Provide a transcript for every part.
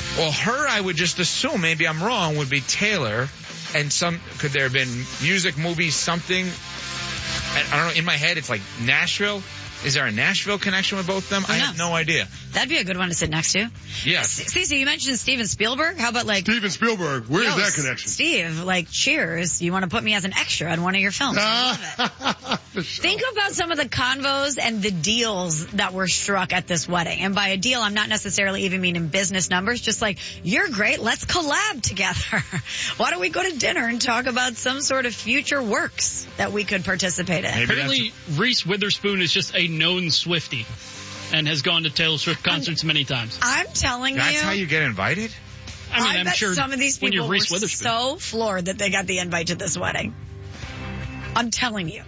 Well, her, I would just assume, maybe I'm wrong, would be Taylor. And could there have been music, movies, something? I don't know. In my head, it's like Nashville. Is there a Nashville connection with both of them? I have no idea. That'd be a good one to sit next to. Yeah. Stacey, you mentioned Steven Spielberg. How about Steven Spielberg? Where is that connection? Steve, Cheers. You want to put me as an extra on one of your films. I love it. Think about some of the convos and the deals that were struck at this wedding. And by a deal, I'm not necessarily even meaning business numbers. Just you're great. Let's collab together. Why don't we go to dinner and talk about some sort of future works that we could participate in? Apparently, Reese Witherspoon is just a known Swiftie and has gone to Taylor Swift concerts many times. I'm telling you. That's how you get invited? I bet sure some of these people were so floored that they got the invite to this wedding. I'm telling you.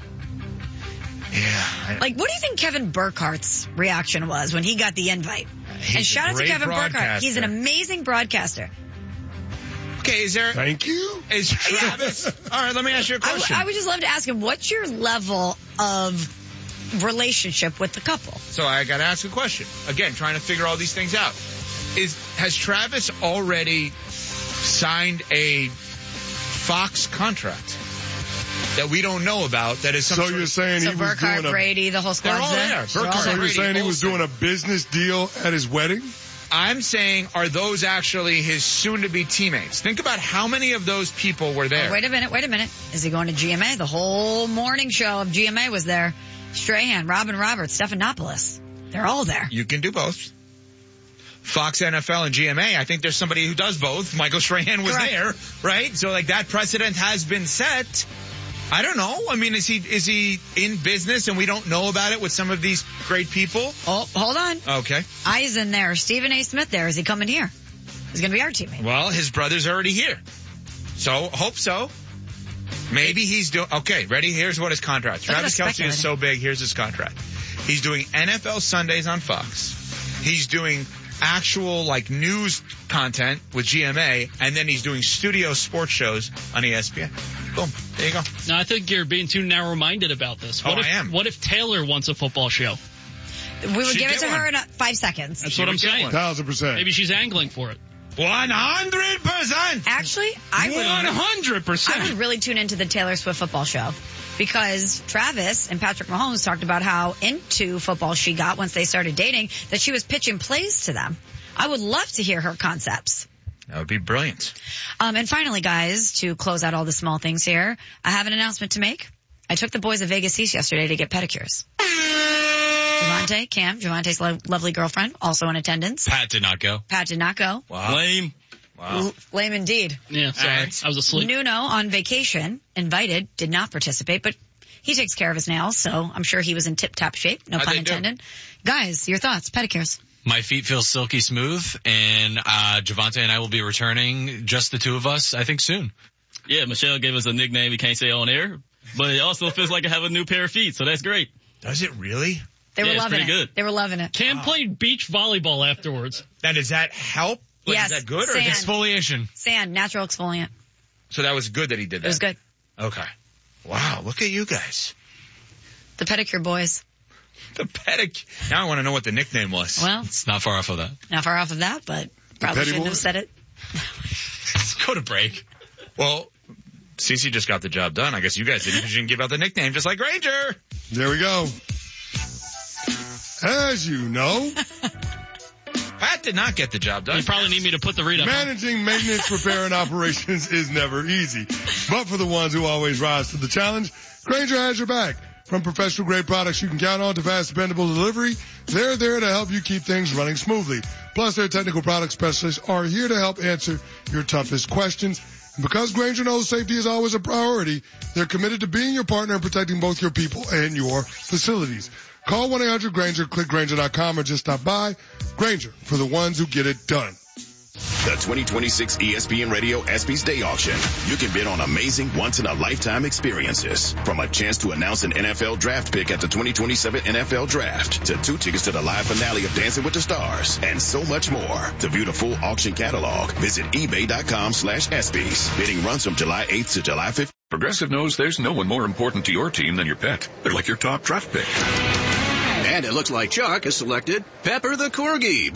Yeah. What do you think Kevin Burkhardt's reaction was when he got the invite? And shout out to Kevin Burkhardt. He's an amazing broadcaster. Okay, is there... Thank you. Is Travis... All right, let me ask you a question. I would just love to ask him, what's your level of relationship with the couple? So I got to ask a question. Again, trying to figure all these things out. Has Travis already signed a Fox contract that we don't know about? That is so you're saying he was Burkhardt, doing Brady, the whole squad. They're all there. So you're saying he was doing a business deal at his wedding? I'm saying, are those actually his soon-to-be teammates? Think about how many of those people were there. Oh, wait a minute. Is he going to GMA? The whole morning show of GMA was there. Strahan, Robin Roberts, Stephanopoulos. They're all there. You can do both. Fox NFL and GMA, I think there's somebody who does both. Michael Strahan was there, right? So that precedent has been set. I don't know. I mean, is he in business and we don't know about it with some of these great people? Oh, hold on. Okay. Eisen there. Stephen A. Smith there. Is he coming here? He's going to be our teammate. Well, his brother's already here. So, hope so. Maybe he's doing... Okay, ready? Here's what his contract. Travis Kelce is so big. Here's his contract. He's doing NFL Sundays on Fox. He's doing actual, news content with GMA, and then he's doing studio sports shows on ESPN. Boom. There you go. No, I think you're being too narrow-minded about this. I am. What if Taylor wants a football show? We would give it to her in 5 seconds. That's what I'm saying. 1,000%. Maybe she's angling for it. 100%. Actually, I would 100%. I would really tune into the Taylor Swift football show because Travis and Patrick Mahomes talked about how into football she got once they started dating, that she was pitching plays to them. I would love to hear her concepts. That would be brilliant. And finally, guys, to close out all the small things here, I have an announcement to make. I took the boys to Vegas East yesterday to get pedicures. Javante, Cam, Javante's lovely girlfriend, also in attendance. Pat did not go. Wow. Lame. Wow. Lame indeed. Yeah, sorry. I was asleep. Nuno on vacation, invited, did not participate, but he takes care of his nails, so I'm sure he was in tip-top shape. No pun intended. Guys, your thoughts, pedicures. My feet feel silky smooth, and Javante and I will be returning, just the two of us, I think soon. Yeah, Michelle gave us a nickname we can't say on air, but it also feels like I have a new pair of feet, so that's great. Does it really? They were loving it. Good. They were loving it. Cam played beach volleyball afterwards. Now, does that help? Yes. Is that good? Sand. Or Exfoliation. Sand, natural exfoliant. So that was good that he did that? It was good. Okay. Wow, look at you guys. The pedicure boys. The pedicure. Now I want to know what the nickname was. Well, It's not far off of that. not far off of that, but probably shouldn't have said it. Let's go to break. Well, Cece just got the job done. I guess you guys didn't give out the nickname, just like Granger. There we go. As you know, Pat did not get the job done. You probably need me to put the read up. managing maintenance, repair, and operations is never easy. But for the ones who always rise to the challenge, Granger has your back. From professional-grade products you can count on to fast, dependable delivery, they're there to help you keep things running smoothly. Plus, their technical product specialists are here to help answer your toughest questions. And because Granger knows safety is always a priority, they're committed to being your partner and protecting both your people and your facilities. Call 1-800-GRANGER, click Granger.com, or just stop by. Granger, for the ones who get it done. The 2026 ESPN Radio ESPYs Day Auction. You can bid on amazing once-in-a-lifetime experiences. From a chance to announce an NFL draft pick at the 2027 NFL Draft, to 2 tickets to the live finale of Dancing with the Stars, and so much more. To view the full auction catalog, visit ebay.com/ESPYs. Bidding runs from July 8th to July 15th. Progressive knows there's no one more important to your team than your pet. They're like your top draft pick. And it looks like Chuck has selected Pepper the Corgi.